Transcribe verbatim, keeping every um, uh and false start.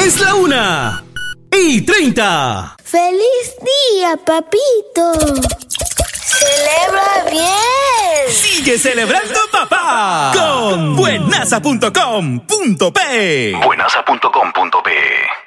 Es la una y treinta. ¡Feliz día, papito! ¡Celebra bien! ¡Sigue celebrando, papá! Con buenaza punto com punto pe. buenaza punto com punto pe